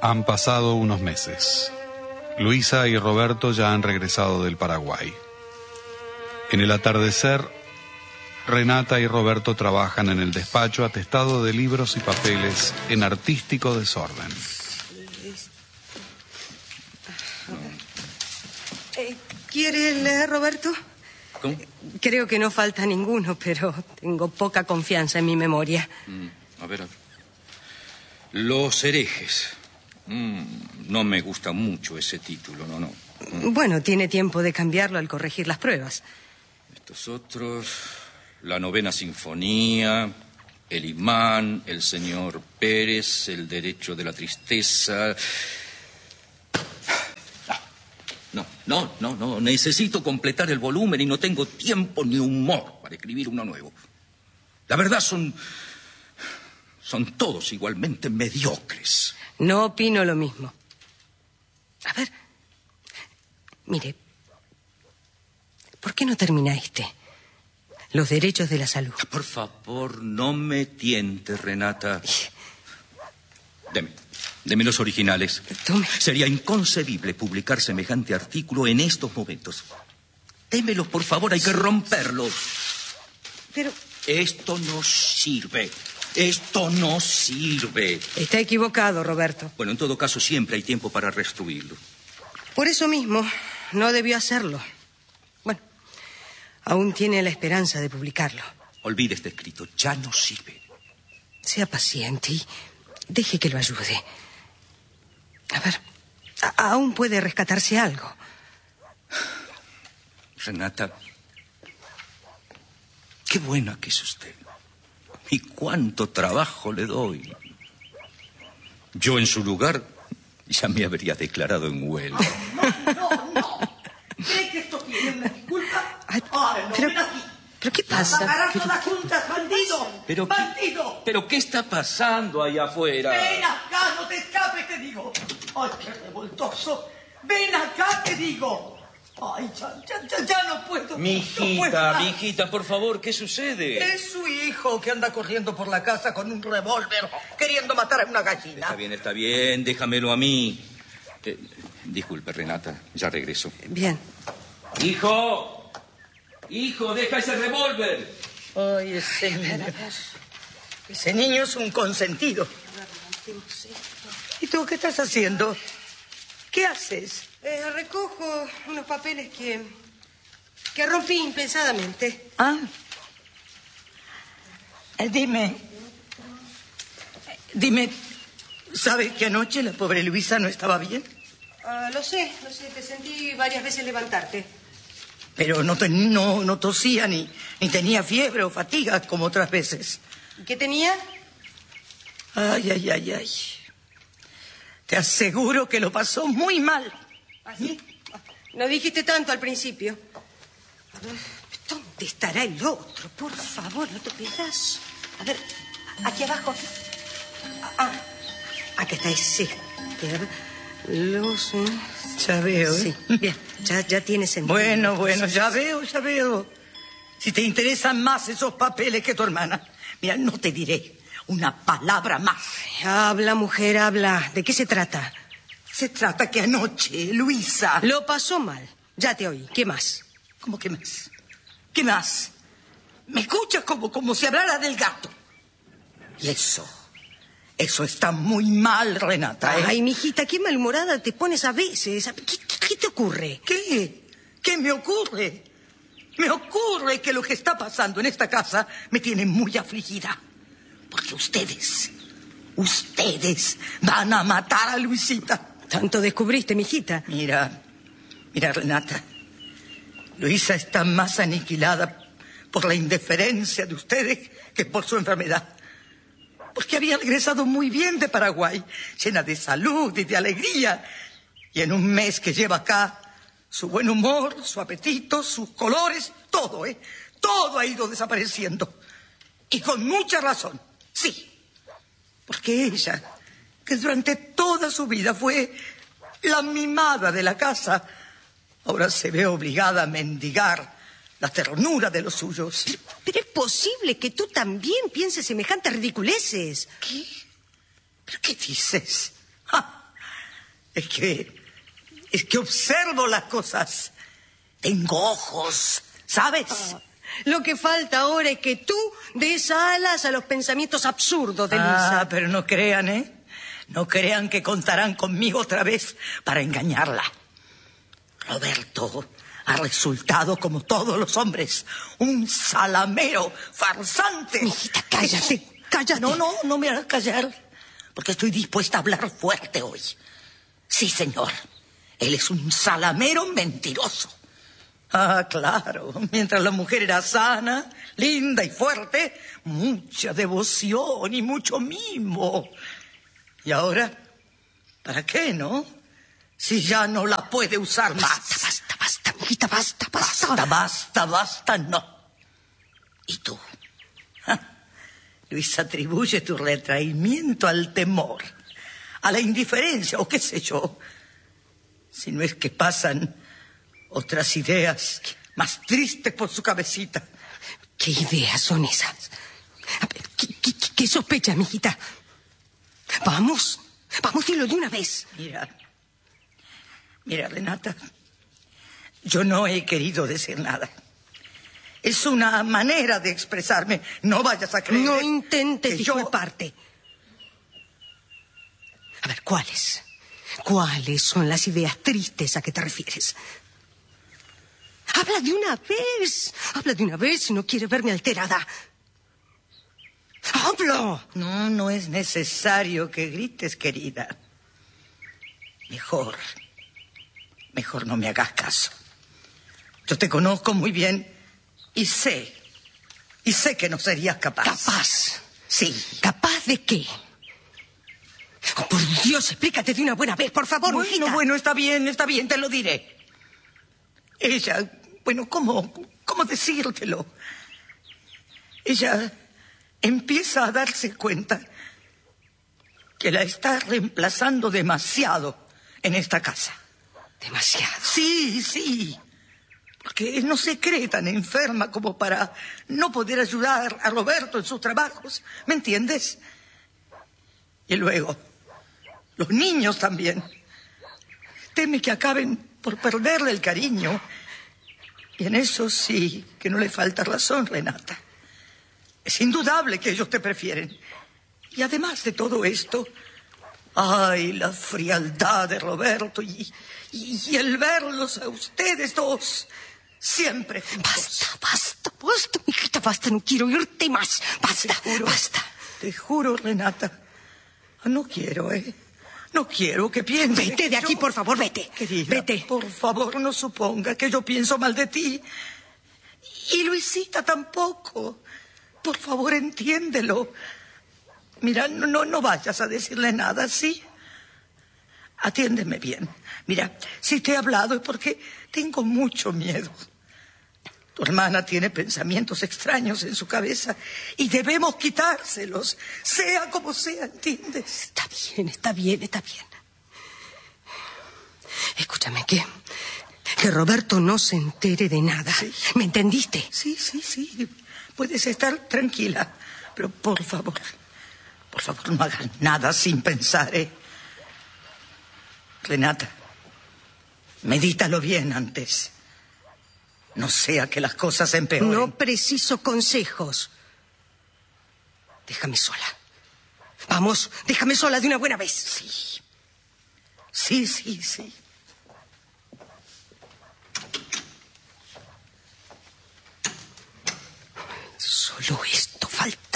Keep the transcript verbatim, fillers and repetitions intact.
Han pasado unos meses. Luisa y Roberto ya han regresado del Paraguay. En el atardecer, Renata y Roberto trabajan en el despacho atestado de libros y papeles en artístico desorden. ¿Quieres leer, Roberto? ¿Cómo? Creo que no falta ninguno, pero tengo poca confianza en mi memoria. Mm, a ver, a ver. Los herejes. Mm, no me gusta mucho ese título, no, no. Mm. Bueno, tiene tiempo de cambiarlo al corregir las pruebas. Estos otros... La novena sinfonía, el imán, el señor Pérez, el derecho de la tristeza... No, no, no, no. Necesito completar el volumen y no tengo tiempo ni humor para escribir uno nuevo. La verdad son... son todos igualmente mediocres. No opino lo mismo. A ver, mire, ¿por qué no termina este? Los derechos de la salud. Por favor, no me tiente, Renata. Deme, deme los originales. Tome. Sería inconcebible publicar semejante artículo en estos momentos. Démelos, por favor, hay que romperlos. Pero... Esto no sirve. Esto no sirve. Está equivocado, Roberto. Bueno, en todo caso, siempre hay tiempo para restituirlo. Por eso mismo, no debió hacerlo. Bueno, aún tiene la esperanza de publicarlo. Olvide este escrito, ya no sirve. Sea paciente y deje que lo ayude. A ver, a- aún puede rescatarse algo. Renata, qué buena que es usted. Y cuánto trabajo le doy. Yo en su lugar ya me habría declarado en huelga. No, no, no. ¿Cree que esto tiene una disculpa? Ay, Ay, no, pero, ven aquí. ¿pero qué pasa? Pagarás ¿Qué- todas juntas, bandido. ¿Pero qué, ¡Bandido! ¿Pero qué está pasando allá afuera? Ven acá, no te escapes, te digo. Ay, qué revoltoso. Ven acá, te digo. Ay, ya, ya, ya, ya no puedo. Mi no puedo hijita, más. mi hijita, por favor, ¿qué sucede? Es su hijo que anda corriendo por la casa con un revólver queriendo matar a una gallina. Está bien, está bien, déjamelo a mí. Eh, disculpe, Renata, ya regreso. Bien. ¡Hijo! ¡Hijo, deja ese revólver! Ay, ese niño. Ese niño es un consentido. ¿Y tú qué estás haciendo? ¿Qué haces? Eh, recojo unos papeles que... que rompí impensadamente. Ah. Eh, dime. Dime, ¿sabes que anoche la pobre Luisa no estaba bien? Ah, lo sé, lo sé. Te sentí varias veces levantarte. Pero no, te- no, no tosía ni, ni tenía fiebre o fatiga como otras veces. ¿Qué tenía? Ay, ay, ay, ay. Te aseguro que lo pasó muy mal. ¿Así? No dijiste tanto al principio. A ver, ¿dónde estará el otro? Por favor, no te pegas. A ver, aquí abajo. Ah, acá está ese. A ver, los... eh, Ya veo, ¿eh? Sí, bien, ya, ya tiene sentido. Bueno, bueno, ya veo, ya veo. Si te interesan más esos papeles que tu hermana. Mira, no te diré una palabra más. Habla, mujer, habla. ¿De qué se trata? Se trata que anoche, Luisa... Lo pasó mal. Ya te oí. ¿Qué más? ¿Cómo que más? ¿Qué más? Me escuchas como, como si hablara del gato. Y eso, eso está muy mal, Renata, ¿eh? Ay, mijita, qué malhumorada te pones a veces. ¿Qué, qué, qué te ocurre? ¿Qué? ¿Qué me ocurre? Me ocurre que lo que está pasando en esta casa me tiene muy afligida. Porque ustedes, ustedes van a matar a Luisita. Tanto descubriste, mijita. Mira, mira, Renata. Luisa está más aniquilada por la indiferencia de ustedes que por su enfermedad. Porque había regresado muy bien de Paraguay, llena de salud y de alegría. Y en un mes que lleva acá, su buen humor, su apetito, sus colores, todo, ¿eh? Todo ha ido desapareciendo. Y con mucha razón, sí. Porque ella, que durante toda su vida fue la mimada de la casa, ahora se ve obligada a mendigar la ternura de los suyos. Pero, pero es posible que tú también pienses semejantes ridiculeces. ¿Qué? ¿Pero qué dices? ¡Ja! Es que... es que observo las cosas. Tengo ojos, ¿sabes? Ah, lo que falta ahora es que tú des alas a los pensamientos absurdos de Luisa. Ah, pero no crean, ¿eh? No crean que contarán conmigo otra vez para engañarla. Roberto ha resultado, como todos los hombres, un salamero farsante. Mijita, cállate, cállate. No, no, no me harás callar, porque estoy dispuesta a hablar fuerte hoy. Sí, señor, él es un salamero mentiroso. Ah, claro, mientras la mujer era sana, linda y fuerte, mucha devoción y mucho mimo. Y ahora, ¿para qué, no? Si ya no la puede usar más. Basta, basta, basta, mijita, basta, basta. Basta, basta, basta, no. ¿Y tú? Ja. Luis atribuye tu retraimiento al temor, a la indiferencia, o qué sé yo. Si no es que pasan otras ideas más tristes por su cabecita. ¿Qué ideas son esas? A ver, ¿qué, qué, qué sospecha, mijita? Vamos, vamos, dilo de una vez. Mira, mira, Renata, yo no he querido decir nada. Es una manera de expresarme. No vayas a creer. No intentes que yo... disculparte. A ver, ¿cuáles? ¿Cuáles son las ideas tristes a que te refieres? Habla de una vez. Habla de una vez si no quieres verme alterada. ¡Hablo! No, no es necesario que grites, querida. Mejor, mejor no me hagas caso. Yo te conozco muy bien y sé, y sé que no serías capaz. ¿Capaz? Sí. ¿Capaz de qué? Oh, por Dios, explícate de una buena vez, por favor, Bueno, mijita. bueno, está bien, está bien, te lo diré. Ella, bueno, ¿cómo, cómo decírtelo? Ella empieza a darse cuenta que la está reemplazando demasiado en esta casa. Demasiado. Sí, sí. Porque no se cree tan enferma como para no poder ayudar a Roberto en sus trabajos. ¿Me entiendes? Y luego, los niños también. Teme que acaben por perderle el cariño. Y en eso sí que no le falta razón, Renata. Es indudable que ellos te prefieren. Y además de todo esto, ay, la frialdad de Roberto y, y, y el verlos a ustedes dos siempre juntos. Basta, basta, basta, mijita, basta. No quiero oírte más. Basta, Te juro, basta. Te juro, Renata. No quiero, ¿eh? No quiero que pienses. Vete de aquí, yo... por favor, vete. Querida, vete. Por favor, no suponga que yo pienso mal de ti. Y Luisita tampoco. Por favor, entiéndelo. Mira, no, no vayas a decirle nada, ¿sí? Atiéndeme bien. Mira, si te he hablado es porque tengo mucho miedo. Tu hermana tiene pensamientos extraños en su cabeza y debemos quitárselos, sea como sea, ¿entiendes? Está bien, está bien, está bien. Escúchame, que, que Roberto no se entere de nada. Sí. ¿Me entendiste? Sí, sí, sí. Puedes estar tranquila, pero por favor, por favor, no hagas nada sin pensar, ¿eh? Renata, medítalo bien antes. No sea que las cosas empeoren. No preciso consejos. Déjame sola. Vamos, déjame sola de una buena vez. Sí. Sí, sí, sí. Solo esto falta.